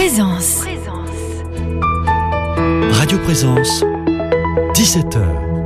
Présence. Radio Présence, 17h.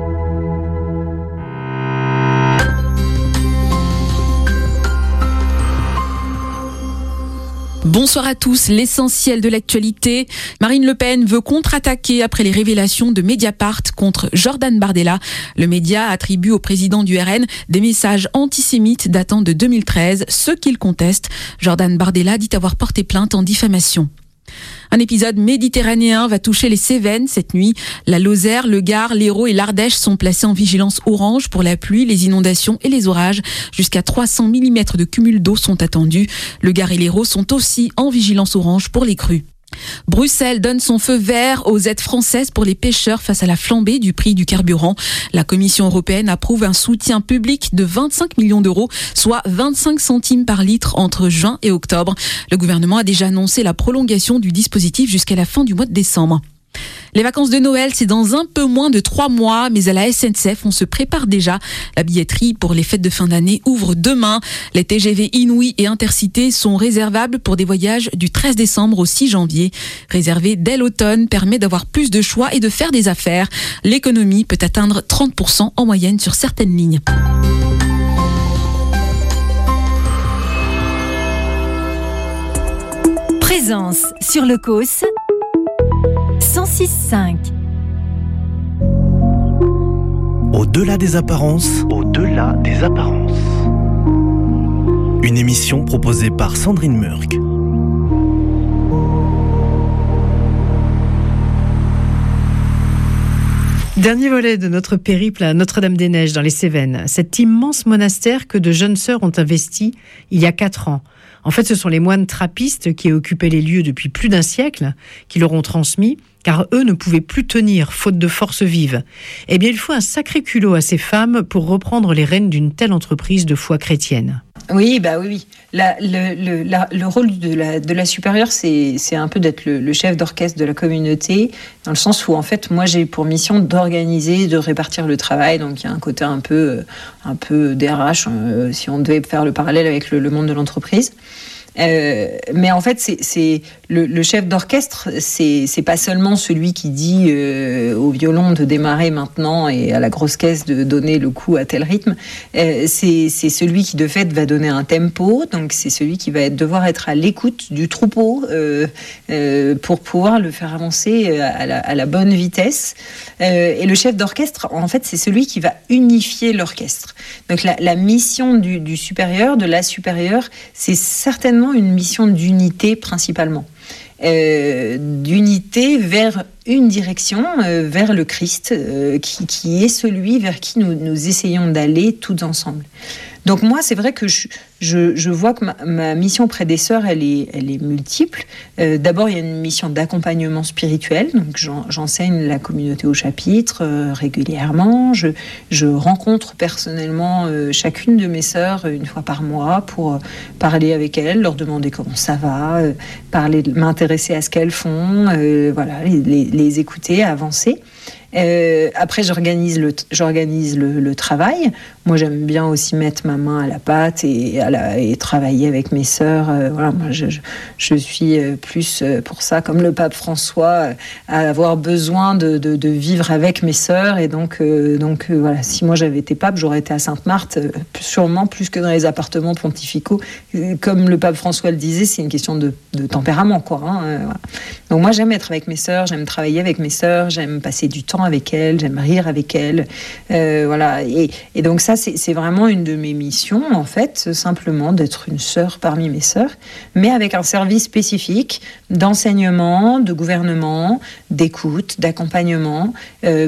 Bonsoir à tous, l'essentiel de l'actualité. Marine Le Pen veut contre-attaquer après les révélations de Mediapart contre Jordan Bardella. Le média attribue au président du RN des messages antisémites datant de 2013, ce qu'il conteste. Jordan Bardella dit avoir porté plainte en diffamation. Un épisode méditerranéen va toucher les Cévennes cette nuit. La Lozère, le Gard, l'Hérault et l'Ardèche sont placés en vigilance orange pour la pluie, les inondations et les orages. Jusqu'à 300 mm de cumul d'eau sont attendus. Le Gard et l'Hérault sont aussi en vigilance orange pour les crues. Bruxelles donne son feu vert aux aides françaises pour les pêcheurs face à la flambée du prix du carburant. La Commission européenne approuve un soutien public de 25 millions d'euros, soit 25 centimes par litre entre juin et octobre. Le gouvernement a déjà annoncé la prolongation du dispositif jusqu'à la fin du mois de décembre. Les vacances de Noël, c'est dans un peu moins de 3 mois, mais à la SNCF, on se prépare déjà. La billetterie pour les fêtes de fin d'année ouvre demain. Les TGV Inouï et Intercités sont réservables pour des voyages du 13 décembre au 6 janvier. Réserver dès l'automne permet d'avoir plus de choix et de faire des affaires. L'économie peut atteindre 30% en moyenne sur certaines lignes. Présence sur le COS 106.5. Au-delà des apparences. Au-delà des apparences. Une émission proposée par Sandrine Murk. Dernier volet de notre périple à Notre-Dame-des-Neiges dans les Cévennes. Cet immense monastère que de jeunes sœurs ont investi il y a 4 ans. En fait, ce sont les moines trappistes qui occupaient les lieux depuis plus d'un siècle, qui leur ont transmis, car eux ne pouvaient plus tenir, faute de force vive. Eh bien, il faut un sacré culot à ces femmes pour reprendre les rênes d'une telle entreprise de foi chrétienne. Oui. Le rôle de la supérieure, c'est un peu d'être le chef d'orchestre de la communauté, dans le sens où, en fait, moi, j'ai pour mission d'organiser, de répartir le travail. Donc, il y a un côté un peu DRH, si on devait faire le parallèle avec le monde de l'entreprise. Mais en fait, c'est le chef d'orchestre, c'est pas seulement celui qui dit au violon de démarrer maintenant et à la grosse caisse de donner le coup à tel rythme. C'est celui qui de fait va donner un tempo, donc c'est celui qui va devoir être à l'écoute du troupeau pour pouvoir le faire avancer à la bonne vitesse. Et le chef d'orchestre, en fait, c'est celui qui va unifier l'orchestre. Donc la mission du supérieur, de la supérieure, c'est certainement une mission d'unité principalement. D'unité vers une direction, vers le Christ, qui est celui vers qui nous essayons d'aller tous ensemble. Donc moi, c'est vrai que je vois que ma mission auprès des sœurs, elle est multiple. D'abord, il y a une mission d'accompagnement spirituel. Donc j'enseigne la communauté au chapitre régulièrement. Je rencontre personnellement chacune de mes sœurs une fois par mois pour parler avec elles, leur demander comment ça va, m'intéresser à ce qu'elles font, les écouter, avancer. Après, j'organise le travail. Moi, j'aime bien aussi mettre ma main à la pâte et travailler avec mes sœurs. Moi, je suis plus pour ça, comme le pape François, à avoir besoin de vivre avec mes sœurs. Et donc, si moi j'avais été pape, j'aurais été à Sainte-Marthe, sûrement plus que dans les appartements pontificaux. Comme le pape François le disait, c'est une question de tempérament, quoi. Donc moi, j'aime être avec mes sœurs, j'aime travailler avec mes sœurs, j'aime passer du temps avec elles, j'aime rire avec elles, et donc ça c'est vraiment une de mes missions, en fait, simplement d'être une sœur parmi mes sœurs, mais avec un service spécifique d'enseignement, de gouvernement, d'écoute, d'accompagnement,